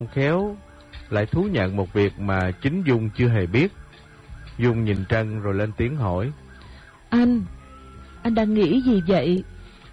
khéo lại thú nhận một việc mà chính Dung chưa hề biết. Dung nhìn Trân rồi lên tiếng hỏi: Anh đang nghĩ gì vậy?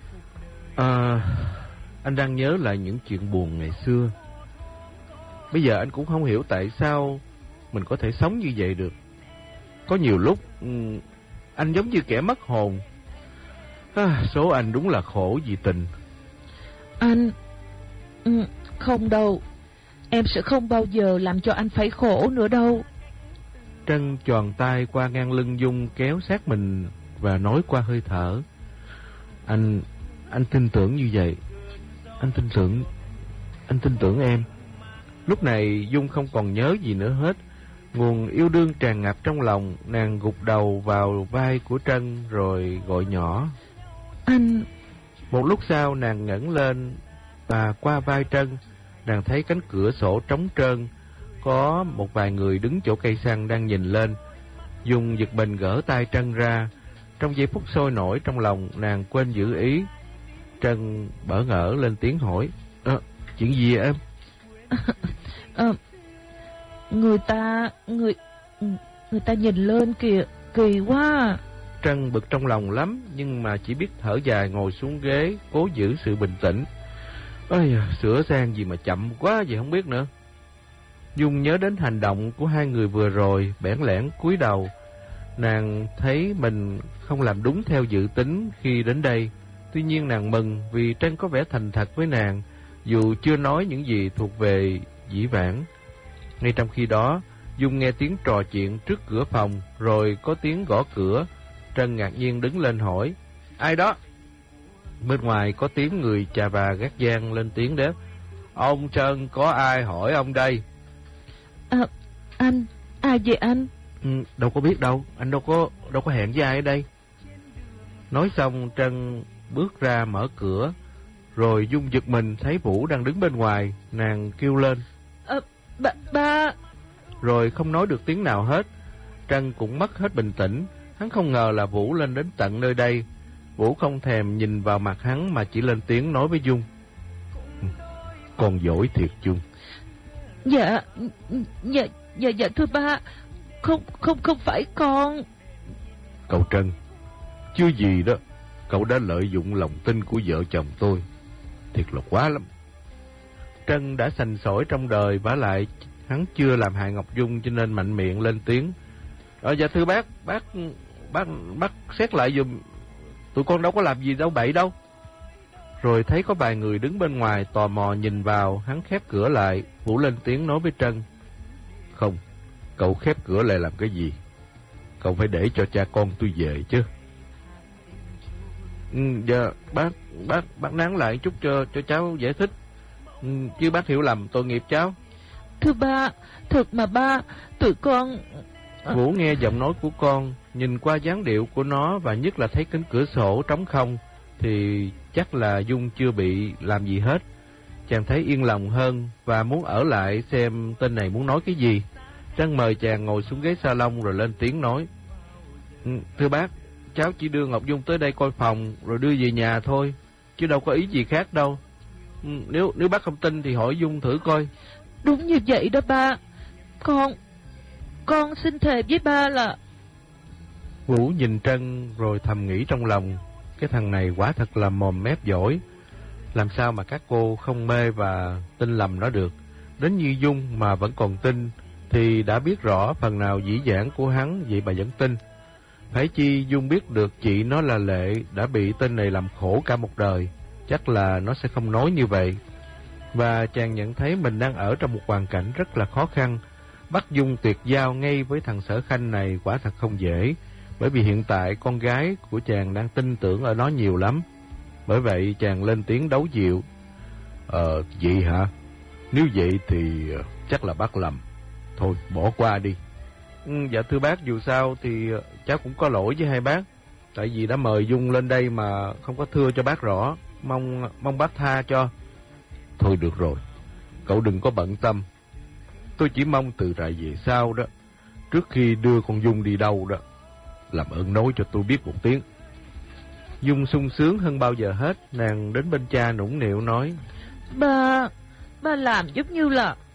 Anh đang nhớ lại những chuyện buồn ngày xưa. Bây giờ anh cũng không hiểu tại sao mình có thể sống như vậy được. Có nhiều lúc anh giống như kẻ mất hồn. Số anh đúng là khổ vì tình. Anh... không đâu. Em sẽ không bao giờ làm cho anh phải khổ nữa đâu. Trân choàng tay qua ngang lưng Dung, kéo sát mình và nói qua hơi thở: Anh tin tưởng như vậy. Anh tin tưởng em. Lúc này Dung không còn nhớ gì nữa hết. Nguồn yêu đương tràn ngập trong lòng, nàng gục đầu vào vai của Trân rồi gọi nhỏ: Anh... Một lúc sau nàng ngẩng lên và qua vai Trân, nàng thấy cánh cửa sổ trống trơn, có một vài người đứng chỗ cây xăng đang nhìn lên. Dung giật mình gỡ tay Trân ra. Trong giây phút sôi nổi trong lòng, nàng quên giữ ý. Trân bỡ ngỡ lên tiếng hỏi: Chuyện gì em? Người ta nhìn lên kìa, kỳ quá. Trân bực trong lòng lắm, nhưng mà chỉ biết thở dài ngồi xuống ghế, cố giữ sự bình tĩnh. Ôi, sửa sang gì mà chậm quá vậy không biết nữa. Dung nhớ đến hành động của hai người vừa rồi, bẽn lẽn cúi đầu. Nàng thấy mình không làm đúng theo dự tính khi đến đây. Tuy nhiên nàng mừng vì Trân có vẻ thành thật với nàng, dù chưa nói những gì thuộc về dĩ vãng. Ngay trong khi đó, Dung nghe tiếng trò chuyện trước cửa phòng, rồi có tiếng gõ cửa. Trân ngạc nhiên đứng lên hỏi: Ai đó? Bên ngoài có tiếng người chà bà gác giang lên tiếng đáp: Ông Trân, có ai hỏi ông đây? Anh, ai vậy anh? Đâu có biết đâu, anh đâu có hẹn với ai ở đây. Nói xong Trân bước ra mở cửa, rồi Dung giật mình thấy Vũ đang đứng bên ngoài. Nàng kêu lên: Ba. Rồi không nói được tiếng nào hết. Trân cũng mất hết bình tĩnh. Hắn không ngờ là Vũ lên đến tận nơi đây. Vũ không thèm nhìn vào mặt hắn mà chỉ lên tiếng nói với Dung: Con giỏi thiệt Dung. Dạ thưa ba. Không phải con. Cậu Trân, chưa gì đó, cậu đã lợi dụng lòng tin của vợ chồng tôi. Thiệt là quá lắm. Trân đã sành sỏi trong đời, vả lại hắn chưa làm hại Ngọc Dung, cho nên mạnh miệng lên tiếng: Dạ thưa bác xét lại giùm, tụi con đâu có làm gì đâu bậy đâu. Rồi thấy có vài người đứng bên ngoài tò mò nhìn vào, hắn khép cửa lại. Vũ lên tiếng nói với Trân: Không, cậu khép cửa lại làm cái gì? Cậu phải để cho cha con tôi về chứ. Dạ bác nán lại chút cho cháu giải thích. Chứ bác hiểu lầm tội nghiệp cháu. Thưa ba, thật mà ba, tụi con... Vũ nghe giọng nói của con, nhìn qua dáng điệu của nó và nhất là thấy cánh cửa sổ trống không, thì chắc là Dung chưa bị làm gì hết. Chàng thấy yên lòng hơn và muốn ở lại xem tên này muốn nói cái gì. Trân mời chàng ngồi xuống ghế salon rồi lên tiếng nói: Thưa bác, cháu chỉ đưa Ngọc Dung tới đây coi phòng rồi đưa về nhà thôi, chứ đâu có ý gì khác đâu. Nếu bác không tin thì hỏi Dung thử coi. Đúng như vậy đó ba. Con xin thề với ba là... Vũ nhìn Trân rồi thầm nghĩ trong lòng: Cái thằng này quả thật là mồm mép giỏi. Làm sao mà các cô không mê và tin lầm nó được. Đến như Dung mà vẫn còn tin, thì đã biết rõ phần nào dĩ dãn của hắn, vậy mà vẫn tin. Phải chi Dung biết được chị nó là Lệ đã bị tên này làm khổ cả một đời, chắc là nó sẽ không nói như vậy. Và chàng nhận thấy mình đang ở trong một hoàn cảnh rất là khó khăn. Bắt Dung tuyệt giao ngay với thằng Sở Khanh này quả thật không dễ, bởi vì hiện tại con gái của chàng đang tin tưởng ở nó nhiều lắm. Bởi vậy chàng lên tiếng đấu dịu: Vậy hả? Nếu vậy thì chắc là bác lầm. Thôi bỏ qua đi. Dạ thưa bác, dù sao thì cháu cũng có lỗi với hai bác. Tại vì đã mời Dung lên đây mà không có thưa cho bác rõ. Mong bác tha cho. Thôi được rồi, cậu đừng có bận tâm. Tôi chỉ mong từ rày về sau đó, trước khi đưa con Dung đi đâu đó, làm ơn nói cho tôi biết một tiếng. Dung sung sướng hơn bao giờ hết. Nàng đến bên cha nũng nịu nói: Ba làm giống như là